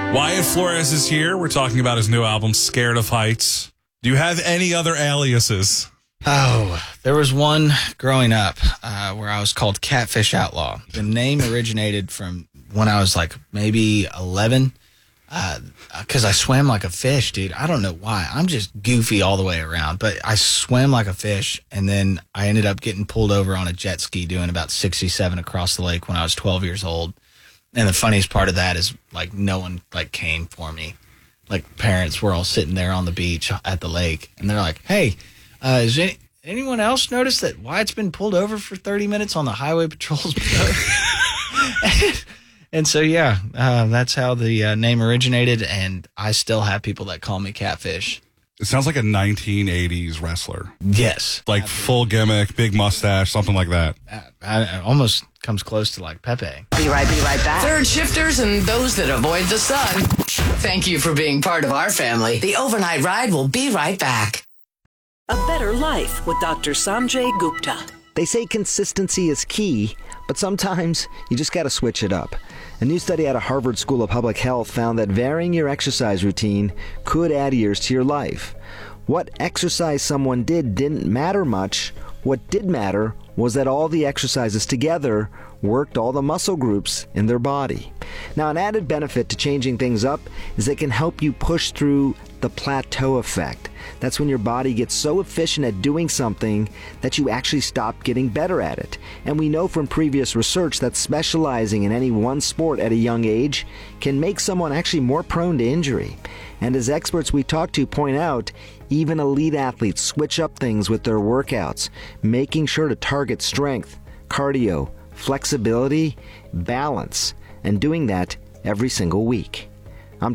Wyatt Flores is here. We're talking about his new album, Scared of Heights. Do you have any other aliases? Oh, there was one growing up where I was called Catfish Outlaw. The name originated from when I was like maybe 11 because I swam like a fish, dude. I don't know why. I'm just goofy all the way around, but I swam like a fish, and then I ended up getting pulled over on a jet ski doing about 67 across the lake when I was 12 years old. And the funniest part of that is, like, no one, like, came for me. Like, parents were all sitting there on the beach at the lake, and they're like, hey, has anyone else noticed that Wyatt's been pulled over for 30 minutes on the highway patrol's boat? And so, yeah, that's how the name originated, and I still have people that call me Catfish. It sounds like a 1980s wrestler. Yes. Like absolutely. Full gimmick, big mustache, something like that. I almost comes close to like Pepe. Be right back. Third shifters and those that avoid the sun. Thank you for being part of our family. The overnight ride will be right back. A better life with Dr. Sanjay Gupta. They say consistency is key, but sometimes you just got to switch it up. A new study out of Harvard School of Public Health found that varying your exercise routine could add years to your life. What exercise someone did didn't matter much. What did matter was that all the exercises together worked all the muscle groups in their body. Now, an added benefit to changing things up is they can help you push through the plateau effect. That's when your body gets so efficient at doing something that you actually stop getting better at it. And we know from previous research that specializing in any one sport at a young age can make someone actually more prone to injury. And as experts we talk to point out, even elite athletes switch up things with their workouts, making sure to target strength, cardio, flexibility, balance, and doing that every single week.